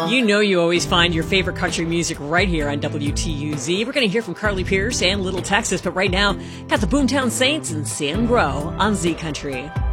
You know you always find your favorite country music right here on WTUZ. We're going to hear from Carly Pearce and Little Texas, but right now, got the Boomtown Saints and Sam Grow on Z Country.